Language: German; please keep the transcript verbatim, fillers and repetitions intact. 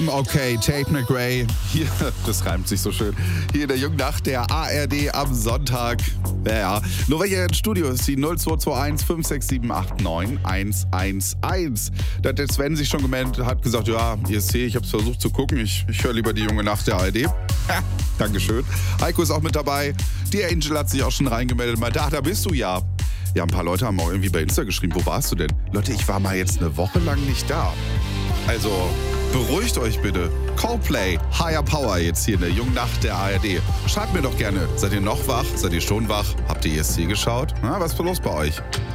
Okay, Tate McRae, hier, das reimt sich so schön, hier in der Jungnacht der A R D am Sonntag. Ja, ja. Nur welche ins Studio ist die null zwei zwei eins fünf sechs sieben acht neun eins eins eins. Da hat der Sven sich schon gemeldet, hat gesagt, ja, E S C, ich habe es versucht zu gucken, ich, ich höre lieber die junge Nacht der A R D. Ha, Dankeschön. Heiko ist auch mit dabei. Die Angel hat sich auch schon reingemeldet, meinte, ach, da bist du ja. Ja, ein paar Leute haben auch irgendwie bei Insta geschrieben, wo warst du denn? Leute, ich war mal jetzt eine Woche lang nicht da. Also, beruhigt euch bitte. Coldplay, Higher Power jetzt hier in der jungen Nacht der A R D. Schreibt mir doch gerne, seid ihr noch wach? Seid ihr schon wach? Habt ihr E S C geschaut? Na, was ist los bei euch?